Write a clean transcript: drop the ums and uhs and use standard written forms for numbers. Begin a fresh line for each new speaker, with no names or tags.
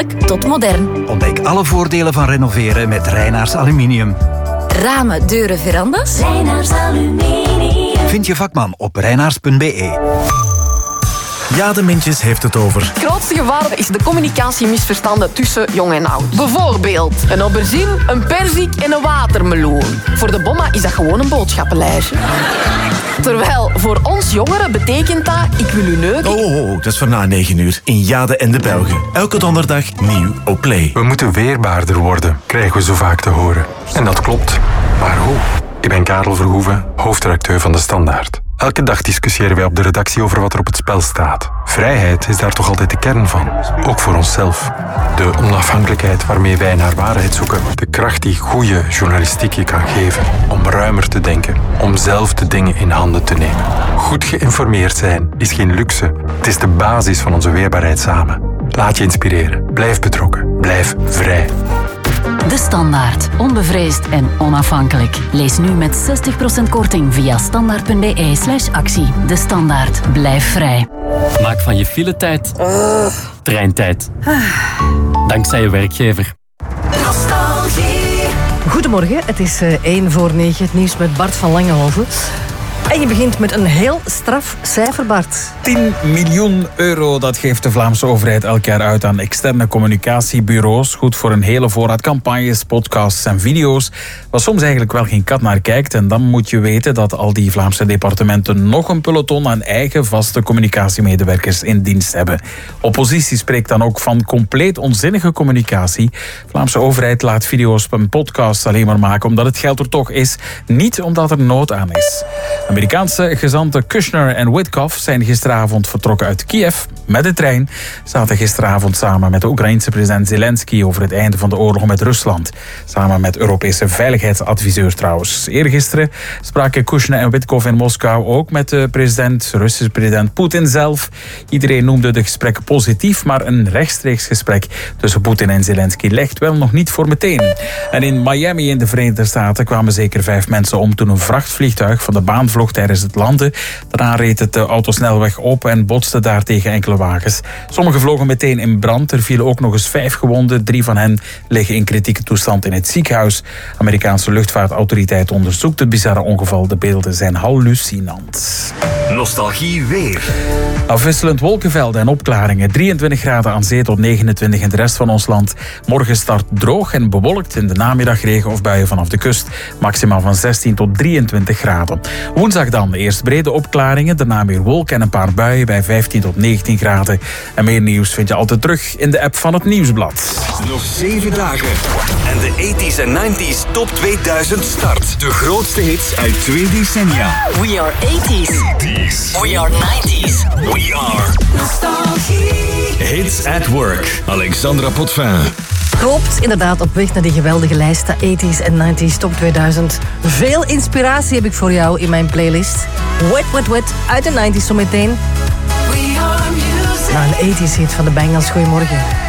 tijdelijk tot modern.
Ontdek alle voordelen van renoveren met Reinaars Aluminium.
Ramen, deuren, verandas.
Reinaars Aluminium.
Vind je vakman op reinaars.be.
Ja, de Mintjes heeft het over.
Het grootste gevaar is de communicatiemisverstanden tussen jong en oud. Bijvoorbeeld een aubergine, een perzik en een watermeloen. Voor de bomma is dat gewoon een boodschappenlijstje. Terwijl voor ons jongeren betekent dat ik wil u neuken.
Oh, dat is van na 9 uur. In Jade en de Belgen. Elke donderdag nieuw op Play.
We moeten weerbaarder worden, krijgen we zo vaak te horen. En dat klopt. Maar hoe? Ik ben Karel Verhoeven, hoofdredacteur van De Standaard. Elke dag discussiëren wij op de redactie over wat er op het spel staat. Vrijheid is daar toch altijd de kern van. Ook voor onszelf. De onafhankelijkheid waarmee wij naar waarheid zoeken. De kracht die goede journalistiek je kan geven. Om ruimer te denken. Om zelf de dingen in handen te nemen. Goed geïnformeerd zijn is geen luxe. Het is de basis van onze weerbaarheid samen. Laat je inspireren. Blijf betrokken. Blijf vrij.
De Standaard. Onbevreesd en onafhankelijk. Lees nu met 60% korting via standaard.be/actie. De Standaard. Blijf vrij.
Maak van je filetijd treintijd. Dankzij je werkgever.
Nostalgie.
Goedemorgen, het is 1:45, het nieuws met Bart van Langenhoven. En je begint met een heel straf cijfer, Bart.
10 miljoen euro, dat geeft de Vlaamse overheid elk jaar uit aan externe communicatiebureaus. Goed voor een hele voorraad campagnes, podcasts en video's. Waar soms eigenlijk wel geen kat naar kijkt. En dan moet je weten dat al die Vlaamse departementen nog een peloton aan eigen vaste communicatiemedewerkers in dienst hebben. Oppositie spreekt dan ook van compleet onzinnige communicatie. De Vlaamse overheid laat video's en podcasts alleen maar maken omdat het geld er toch is. Niet omdat er nood aan is. Amerikaanse gezanten Kushner en Witkoff zijn gisteravond vertrokken uit Kiev met de trein. Zaten gisteravond samen met de Oekraïense president Zelensky over het einde van de oorlog met Rusland. Samen met Europese veiligheidsadviseurs trouwens. Eergisteren spraken Kushner en Witkoff in Moskou ook met de Russische president Poetin zelf. Iedereen noemde de gesprekken positief, maar een rechtstreeks gesprek tussen Poetin en Zelensky ligt wel nog niet voor meteen. En in Miami in de Verenigde Staten kwamen zeker 5 mensen om toen een vrachtvliegtuig van de baan vloog tijdens het landen. Daarna reed het de autosnelweg op en botste daar tegen enkele wagens. Sommigen vlogen meteen in brand. Er vielen ook nog eens 5 gewonden. 3 van hen liggen in kritieke toestand in het ziekenhuis. Amerikaanse luchtvaartautoriteit onderzoekt het bizarre ongeval. De beelden zijn hallucinant.
Nostalgie weer.
Afwisselend wolkenvelden en opklaringen. 23 graden aan zee tot 29 in de rest van ons land. Morgen start droog en bewolkt. In de namiddag regen of buien vanaf de kust. Maximaal van 16 tot 23 graden. Woensdag dan eerst brede opklaringen. Daarna meer wolken en een paar buien bij 15 tot 19 graden. En meer nieuws vind je altijd terug in de app van het Nieuwsblad.
Nog 7 dagen. En de 80s en 90s top 2000 start. De grootste hits uit 2 decennia.
We are 80s. We are 90s.
We are
Nostalgie.
Hits at Work. Alexandra Potvin.
Klopt, inderdaad, op weg naar die geweldige lijst, de 80s en 90s top 2000. Veel inspiratie heb ik voor jou in mijn playlist. Wet, Wet, Wet uit de 90s zometeen.
We are music.
Maar een 80s hit van de Bengals. Goedemorgen.